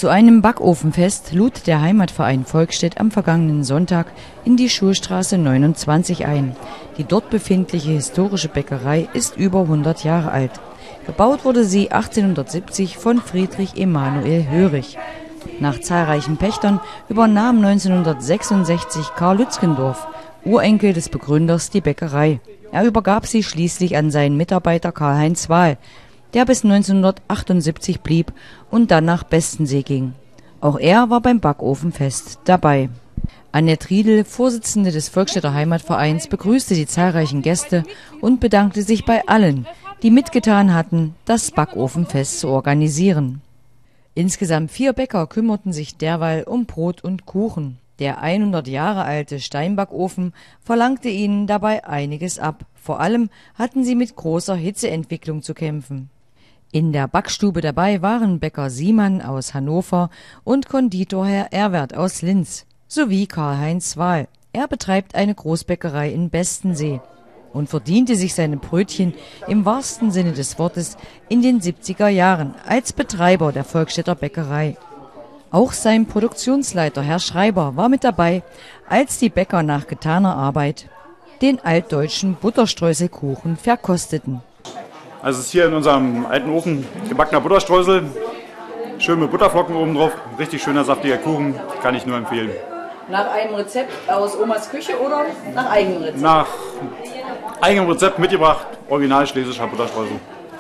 Zu einem Backofenfest lud der Heimatverein Volkstedt am vergangenen Sonntag in die Schulstraße 29 ein. Die dort befindliche historische Bäckerei ist über 100 Jahre alt. Gebaut wurde sie 1870 von Friedrich Emanuel Hörig. Nach zahlreichen Pächtern übernahm 1966 Karl Lützgendorf, Urenkel des Begründers, die Bäckerei. Er übergab sie schließlich an seinen Mitarbeiter Karl-Heinz Wahl, der bis 1978 blieb und dann nach Bestensee ging. Auch er war beim Backofenfest dabei. Annette Riedel, Vorsitzende des Volkstädter Heimatvereins, begrüßte die zahlreichen Gäste und bedankte sich bei allen, die mitgetan hatten, das Backofenfest zu organisieren. Insgesamt 4 Bäcker kümmerten sich derweil um Brot und Kuchen. Der 100 Jahre alte Steinbackofen verlangte ihnen dabei einiges ab. Vor allem hatten sie mit großer Hitzeentwicklung zu kämpfen. In der Backstube dabei waren Bäcker Siemann aus Hannover und Konditor Herr Erwert aus Linz sowie Karl-Heinz Wahl. Er betreibt eine Großbäckerei in Bestensee und verdiente sich seine Brötchen im wahrsten Sinne des Wortes in den 70er Jahren als Betreiber der Volkstädter Bäckerei. Auch sein Produktionsleiter Herr Schreiber war mit dabei, als die Bäcker nach getaner Arbeit den altdeutschen Butterstreuselkuchen verkosteten. Also es ist hier in unserem alten Ofen gebackener Butterstreusel, schön mit Butterflocken oben drauf, richtig schöner saftiger Kuchen, kann ich nur empfehlen. Nach einem Rezept aus Omas Küche oder nach eigenem Rezept? Nach eigenem Rezept mitgebracht, original schlesischer Butterstreusel.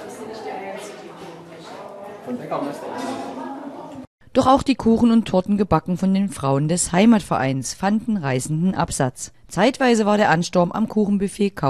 Doch auch die Kuchen und Torten gebacken von den Frauen des Heimatvereins fanden reißenden Absatz. Zeitweise war der Ansturm am Kuchenbuffet kaum